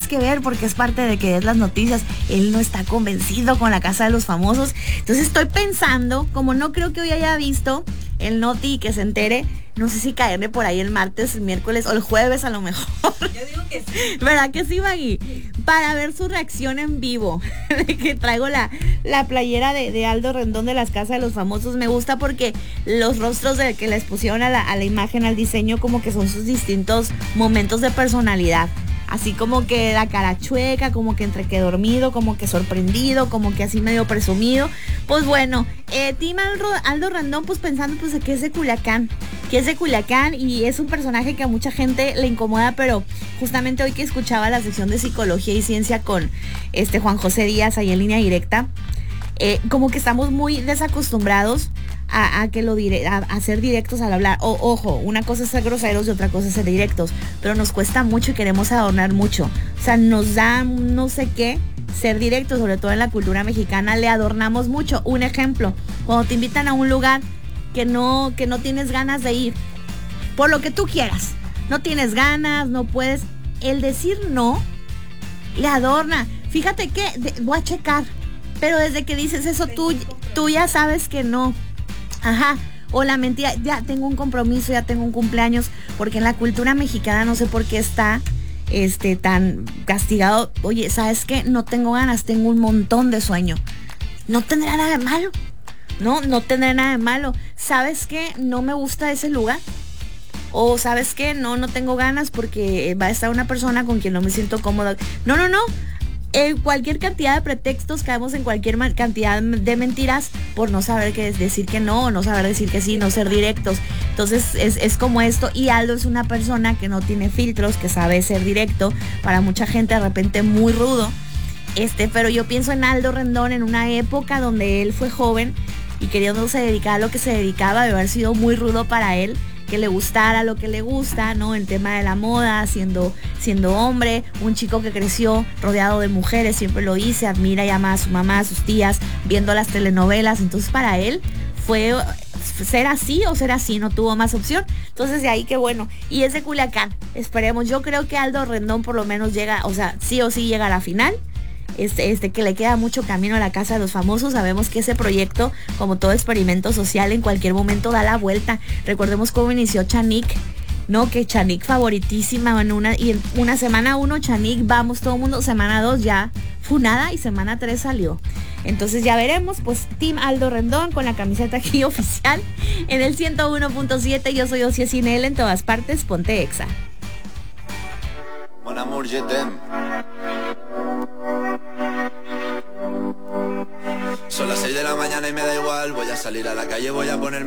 que ver porque es parte de que es las noticias. Él no está convencido con la Casa de los Famosos. Entonces estoy pensando, como no creo que hoy haya visto el noti y que se entere, no sé si caerle por ahí el martes, el miércoles o el jueves a lo mejor. Yo digo que sí. ¿Verdad que sí, Maggie? Para ver su reacción en vivo. Que traigo la playera de Aldo Rendón de las Casas de los Famosos. Me gusta porque los rostros que les pusieron a la imagen, al diseño, como que son sus distintos momentos de personalidad. Así como que la cara chueca, como que entre que dormido, como que sorprendido, como que así medio presumido. Pues bueno, Team Aldo Rendón, pues pensando pues que es de Culiacán. Y es un personaje que a mucha gente le incomoda, pero justamente hoy que escuchaba la sección de Psicología y Ciencia con Juan José Díaz ahí en Línea Directa, como que estamos muy desacostumbrados a ser directos al hablar. Ojo, una cosa es ser groseros y otra cosa es ser directos, pero nos cuesta mucho y queremos adornar mucho. O sea, nos da no sé qué ser directos, sobre todo en la cultura mexicana, le adornamos mucho. Un ejemplo, cuando te invitan a un lugar que no tienes ganas de ir, por lo que tú quieras, no tienes ganas, no puedes, el decir no le adorna. Fíjate que voy a checar, pero desde que dices eso tú ya sabes que no. Ajá. O la mentira, ya tengo un compromiso, ya tengo un cumpleaños, porque en la cultura mexicana no sé por qué está tan castigado. Oye, ¿sabes qué? No tengo ganas, tengo un montón de sueño. No tendrá nada de malo. No tendrá nada de malo. ¿Sabes qué? No me gusta ese lugar. O ¿sabes qué? No tengo ganas porque va a estar una persona con quien no me siento cómoda. No. Cualquier cantidad de pretextos, caemos en cualquier cantidad de mentiras por no saber qué es decir que no saber decir que sí, no ser directos. Entonces es como esto, y Aldo es una persona que no tiene filtros, que sabe ser directo, para mucha gente de repente muy rudo, pero yo pienso en Aldo Rendón en una época donde él fue joven y queriéndose dedicar a lo que se dedicaba, debe haber sido muy rudo para él, que le gustara lo que le gusta, ¿no? El tema de la moda, siendo hombre, un chico que creció rodeado de mujeres, siempre lo dice, admira y ama a su mamá, a sus tías, viendo las telenovelas. Entonces para él fue ser así o ser así, no tuvo más opción. Entonces de ahí que bueno, y es de Culiacán, esperemos. Yo creo que Aldo Rendón por lo menos llega, o sea, sí o sí llega a la final. Que le queda mucho camino a la Casa de los Famosos. Sabemos que ese proyecto, como todo experimento social, en cualquier momento da la vuelta. Recordemos cómo inició Chanik, ¿no? Que Chanik favoritísima en una semana 1, Chanik, vamos todo el mundo, semana 2 ya funada y semana 3 salió. Entonces ya veremos, pues Team Aldo Rendón con la camiseta aquí oficial en el 101.7. Yo soy Ocia Cinel, en todas partes, ponte Exa. Mon amour, je t'aime. Son las 6 de la mañana y me da igual. Voy a salir a la calle, voy a ponerme